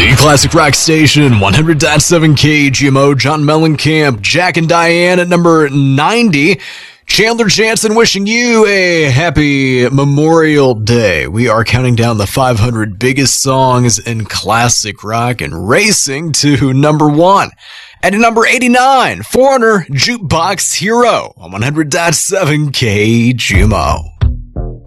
The Classic Rock Station, 100.7 KGMO, John Mellencamp, Jack and Diane at number 90. Chandler Jansen wishing you a happy Memorial Day. We are counting down the 500 biggest songs in classic rock and racing to number 1. At number 89, Foreigner, Jukebox Hero on 100.7 KGMO.